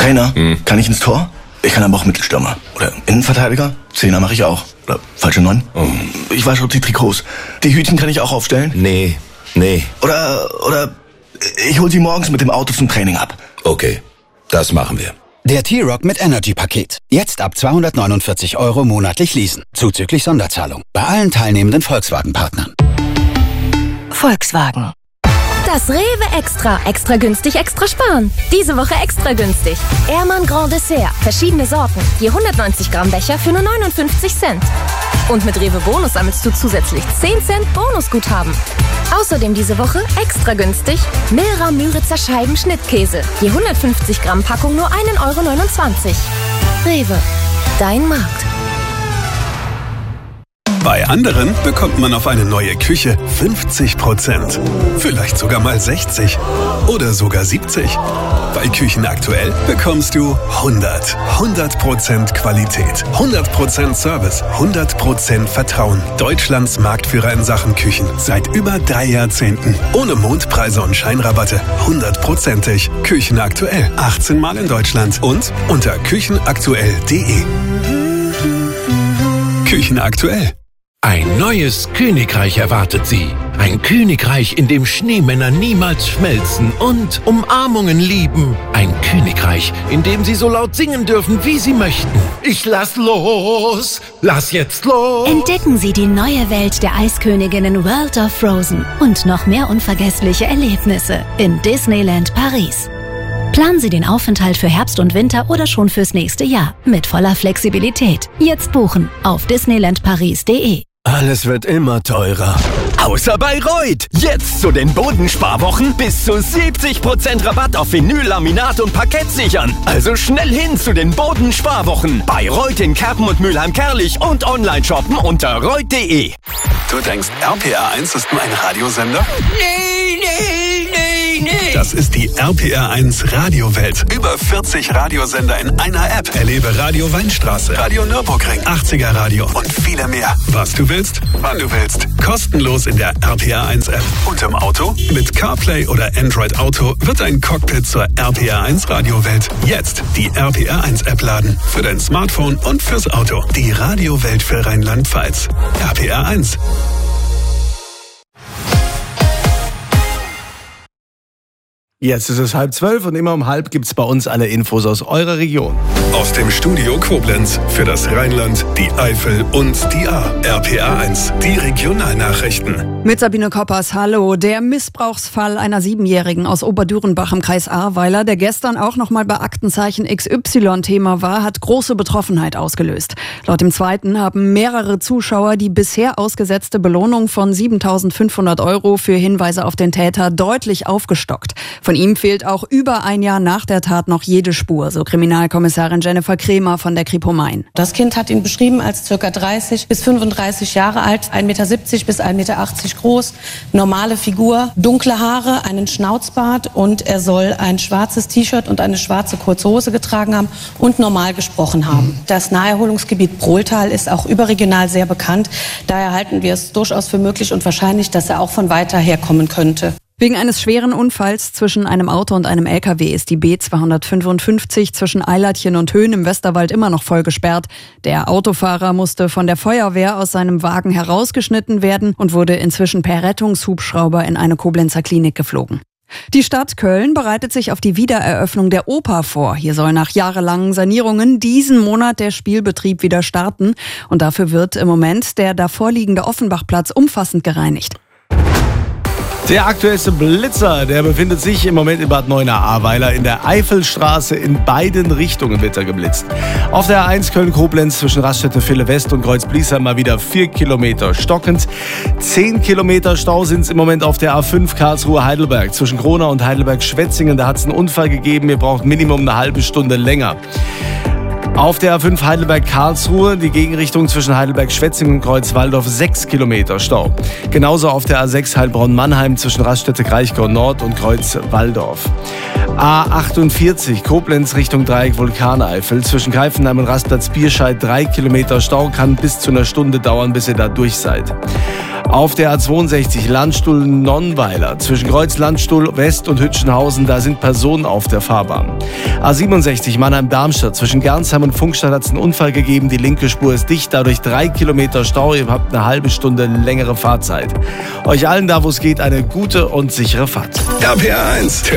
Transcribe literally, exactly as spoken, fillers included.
Trainer, Hm. kann ich ins Tor? Ich kann aber auch Mittelstürmer. Oder Innenverteidiger? Zehner mache ich auch. Oder falsche Neun? Oh. Ich wasche auch die Trikots. Die Hütchen kann ich auch aufstellen? Nee, nee. Oder, oder ich hol sie morgens mit dem Auto zum Training ab. Okay, das machen wir. Der T-Rock mit Energy-Paket. Jetzt ab zweihundertneunundvierzig Euro monatlich leasen. Zuzüglich Sonderzahlung. Bei allen teilnehmenden Volkswagen-Partnern. Volkswagen. Das Rewe Extra. Extra günstig, extra sparen. Diese Woche extra günstig. Ehrmann Grand Dessert. Verschiedene Sorten. Je hundertneunzig Gramm Becher für nur neunundfünfzig Cent. Und mit Rewe Bonus sammelst du zusätzlich zehn Cent Bonusguthaben. Außerdem diese Woche extra günstig Milra Müritzer Scheiben Schnittkäse. Je hundertfünfzig Gramm Packung nur ein Euro neunundzwanzig. Rewe. Dein Markt. Bei anderen bekommt man auf eine neue Küche fünfzig Prozent. Vielleicht sogar mal sechzig. Oder sogar siebzig. Bei Küchen aktuell bekommst du hundert. hundert Prozent Qualität. hundert Prozent Service. hundert Prozent Vertrauen. Deutschlands Marktführer in Sachen Küchen. Seit über drei Jahrzehnten. Ohne Mondpreise und Scheinrabatte. hundertprozentig. Küchen aktuell. achtzehn Mal in Deutschland. Und unter küchenaktuell punkt de. Küchen aktuell. Ein neues Königreich erwartet Sie. Ein Königreich, in dem Schneemänner niemals schmelzen und Umarmungen lieben. Ein Königreich, in dem Sie so laut singen dürfen, wie Sie möchten. Ich lass los, lass jetzt los. Entdecken Sie die neue Welt der Eisköniginnen World of Frozen und noch mehr unvergessliche Erlebnisse in Disneyland Paris. Planen Sie den Aufenthalt für Herbst und Winter oder schon fürs nächste Jahr mit voller Flexibilität. Jetzt buchen auf disneyland paris punkt de. Alles wird immer teurer. Außer bei Reut. Jetzt zu den Bodensparwochen bis zu siebzig Prozent Rabatt auf Vinyl, Laminat und Parkett sichern. Also schnell hin zu den Bodensparwochen. Bei Reut in Kerpen und Mülheim-Kerlich und online shoppen unter reut punkt de. Du denkst, R P R eins ist nur ein Radiosender? Nee, nee, nee, nee. Das ist die R P R eins Radiowelt. Über vierzig Radiosender in einer App. Erlebe Radio Weinstraße, Radio Nürburgring, achtziger Radio und viele mehr. Was du willst, wann du willst. Kostenlos in der R P R eins App. Und im Auto? Mit CarPlay oder Android Auto wird ein Cockpit zur R P R eins Radiowelt. Jetzt die R P R eins App laden. Für dein Smartphone und fürs Auto. Die Radiowelt für Rheinland-Pfalz. R P R eins. Jetzt ist es halb zwölf und immer um halb gibt's bei uns alle Infos aus eurer Region. Aus dem Studio Koblenz für das Rheinland, die Eifel und die A. R P R eins, die Regionalnachrichten. Mit Sabine Koppers, hallo. Der Missbrauchsfall einer Siebenjährigen aus Oberdürenbach im Kreis Ahrweiler, der gestern auch nochmal bei Aktenzeichen X Y Thema war, hat große Betroffenheit ausgelöst. Laut dem zweiten haben mehrere Zuschauer die bisher ausgesetzte Belohnung von siebentausendfünfhundert Euro für Hinweise auf den Täter deutlich aufgestockt. Von ihm fehlt auch über ein Jahr nach der Tat noch jede Spur, so Kriminalkommissarin Jennifer Kremer von der Kripo Main. Das Kind hat ihn beschrieben als ca. dreißig bis fünfunddreißig Jahre alt, ein Meter siebzig bis ein Meter achtzig groß, normale Figur, dunkle Haare, einen Schnauzbart und er soll ein schwarzes T-Shirt und eine schwarze kurze Hose getragen haben und normal gesprochen haben. Das Naherholungsgebiet Brohltal ist auch überregional sehr bekannt. Daher halten wir es durchaus für möglich und wahrscheinlich, dass er auch von weiter herkommen könnte. Wegen eines schweren Unfalls zwischen einem Auto und einem L K W ist die B zweihundertfünfundfünfzig zwischen Eilertchen und Höhen im Westerwald immer noch voll gesperrt. Der Autofahrer musste von der Feuerwehr aus seinem Wagen herausgeschnitten werden und wurde inzwischen per Rettungshubschrauber in eine Koblenzer Klinik geflogen. Die Stadt Köln bereitet sich auf die Wiedereröffnung der Oper vor. Hier soll nach jahrelangen Sanierungen diesen Monat der Spielbetrieb wieder starten. Und dafür wird im Moment der davorliegende Offenbachplatz umfassend gereinigt. Der aktuellste Blitzer, der befindet sich im Moment in Bad Neuenahr-Ahrweiler. In der Eifelstraße in beiden Richtungen wird er geblitzt. Auf der A eins Köln-Koblenz zwischen Raststätte-Ville West und Kreuz-Bliesheim mal wieder vier Kilometer stockend. Zehn Kilometer Stau sind es im Moment auf der A fünf Karlsruhe-Heidelberg. Zwischen Kronau und Heidelberg-Schwetzingen, da hat es einen Unfall gegeben. Ihr braucht Minimum eine halbe Stunde länger. Auf der A fünf Heidelberg-Karlsruhe, die Gegenrichtung zwischen Heidelberg-Schwetzingen und Kreuz-Walldorf, sechs Kilometer Stau. Genauso auf der A sechs Heilbronn-Mannheim zwischen Raststätte-Kraichgau Nord und Kreuz-Walldorf. A achtundvierzig Koblenz Richtung Dreieck Vulkaneifel zwischen Greifenheim und Rastplatz Bierscheid, drei Kilometer Stau, kann bis zu einer Stunde dauern, bis ihr da durch seid. Auf der A zweiundsechzig Landstuhl-Nonnweiler zwischen Kreuz Landstuhl West und Hütchenhausen, da sind Personen auf der Fahrbahn. A siebenundsechzig Mannheim-Darmstadt zwischen Gernsheim und Funkstadt hat es einen Unfall gegeben. Die linke Spur ist dicht, dadurch drei Kilometer Stau. Ihr habt eine halbe Stunde längere Fahrzeit. Euch allen da, wo es geht, eine gute und sichere Fahrt. R P R eins.